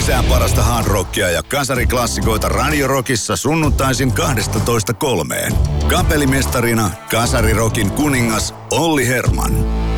Lisää parasta hard rockia ja kasariklassikoita Radio Rockissa sunnuntaisin 12:03. Kapellimestarina kasarirokin kuningas Olli Herman.